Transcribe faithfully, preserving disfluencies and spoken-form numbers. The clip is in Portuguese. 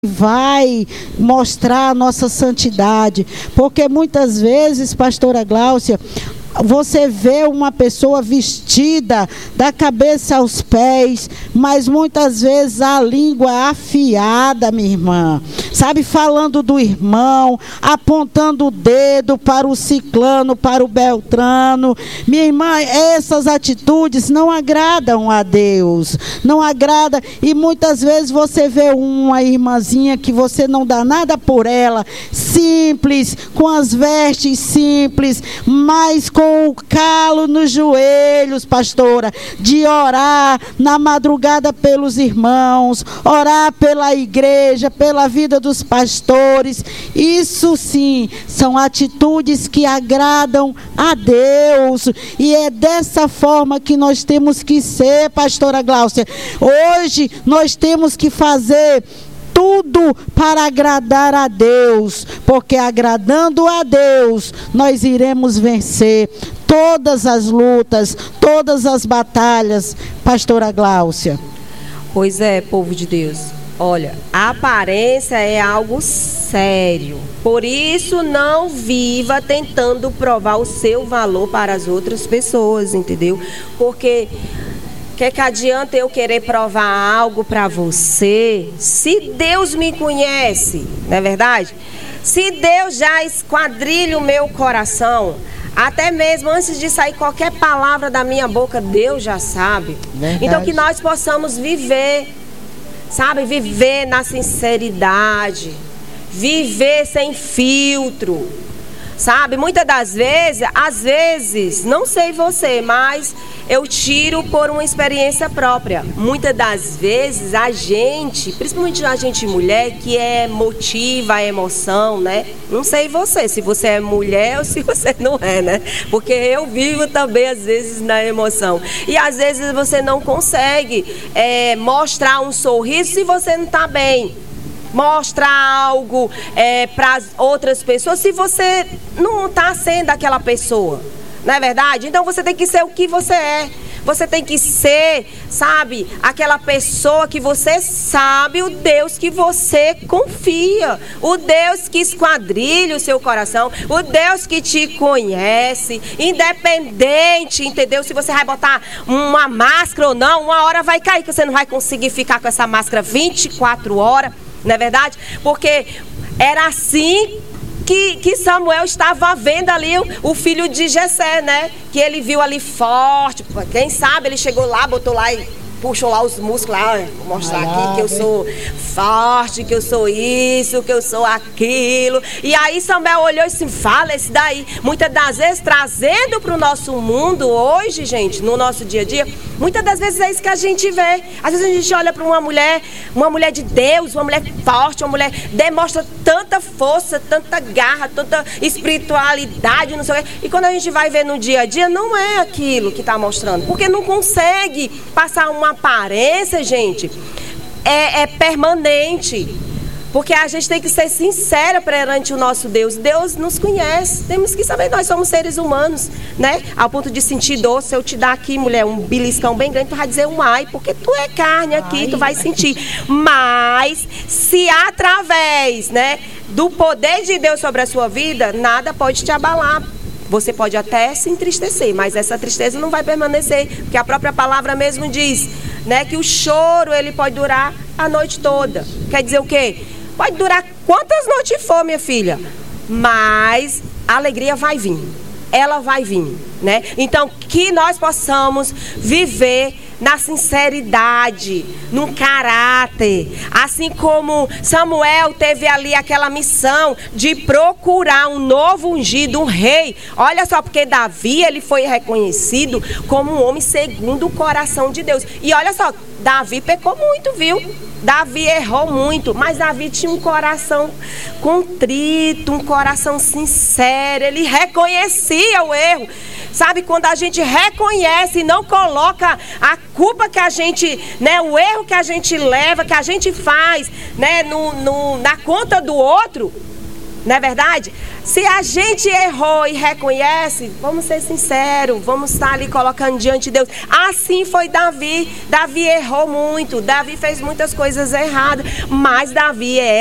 vai mostrar a nossa santidade, porque muitas vezes, pastora Gláucia, você vê uma pessoa vestida da cabeça aos pés, mas muitas vezes a língua afiada, minha irmã, sabe, falando do irmão, apontando o dedo para o ciclano, para o beltrano. Minha irmã, essas atitudes não agradam a Deus, não agrada, e muitas vezes você vê uma irmãzinha que você não dá nada por ela, simples, com as vestes simples, mas com com o calo nos joelhos, pastora, de orar na madrugada pelos irmãos, orar pela igreja, pela vida dos pastores. Isso sim, são atitudes que agradam a Deus, e é dessa forma que nós temos que ser, pastora Gláucia. Hoje nós temos que fazer tudo para agradar a Deus, porque agradando a Deus, nós iremos vencer todas as lutas, todas as batalhas, pastora Gláucia. Pois é, povo de Deus. Olha, a aparência é algo sério. Por isso, não viva tentando provar o seu valor para as outras pessoas, entendeu? Porque o que, que adianta eu querer provar algo para você, se Deus me conhece, não é verdade? Se Deus já esquadrilha o meu coração, até mesmo antes de sair qualquer palavra da minha boca, Deus já sabe. Verdade. Então que nós possamos viver, sabe, viver na sinceridade, viver sem filtro, sabe? Muitas das vezes, às vezes, não sei você, mas eu tiro por uma experiência própria. Muitas das vezes a gente, principalmente a gente mulher, que é motiva a emoção, né? Não sei você, se você é mulher ou se você não é, né? Porque eu vivo também às vezes na emoção. E às vezes você não consegue é, mostrar um sorriso se você não está bem. Mostrar algo é, para as outras pessoas se você não está sendo aquela pessoa, não é verdade? Então você tem que ser o que você é. Você tem que ser, sabe, aquela pessoa que você sabe, o Deus que você confia, o Deus que esquadrilha o seu coração, o Deus que te conhece, independente, entendeu? Se você vai botar uma máscara ou não, uma hora vai cair, que você não vai conseguir ficar com essa máscara vinte e quatro horas. Não é verdade? Porque era assim que, que Samuel estava vendo ali o, o filho de Jessé, né? Que ele viu ali forte. Quem sabe ele chegou lá, botou lá e puxou lá os músculos lá, vou mostrar aqui que eu sou forte, que eu sou isso, que eu sou aquilo. E aí Samuel olhou e disse, fala esse daí. Muitas das vezes, trazendo para o nosso mundo hoje, gente, no nosso dia a dia, muitas das vezes é isso que a gente vê. Às vezes a gente olha para uma mulher, uma mulher de Deus, uma mulher forte, uma mulher demonstra tanta força, tanta garra, tanta espiritualidade, não sei o quê. E quando a gente vai ver no dia a dia, não é aquilo que está mostrando. Porque não consegue passar uma aparência, gente, é, é permanente, porque a gente tem que ser sincera perante o nosso Deus. Deus nos conhece, temos que saber, nós somos seres humanos, né? Ao ponto de sentir dor, se eu te dar aqui, mulher, um beliscão bem grande, tu vai dizer um ai, porque tu é carne aqui, tu vai sentir. Mas se através, né, do poder de Deus sobre a sua vida, nada pode te abalar. Você pode até se entristecer, mas essa tristeza não vai permanecer, porque a própria palavra mesmo diz, né, que o choro ele pode durar a noite toda. Quer dizer o quê? Pode durar quantas noites for, minha filha, mas a alegria vai vir. Ela vai vir, né? Então, que nós possamos viver na sinceridade, no caráter. Assim como Samuel teve ali aquela missão de procurar um novo ungido, um rei. Olha só, porque Davi, ele foi reconhecido como um homem segundo o coração de Deus. E olha só, Davi pecou muito, viu? Davi errou muito, mas Davi tinha um coração contrito, um coração sincero, ele reconhecia o erro. Sabe, quando a gente reconhece e não coloca a culpa que a gente, né, o erro que a gente leva, que a gente faz, né, no, no, na conta do outro, Não é verdade? Se a gente errou e reconhece, vamos ser sinceros, vamos estar ali colocando diante de Deus. Assim foi Davi. Davi errou muito, Davi fez muitas coisas erradas, mas Davi é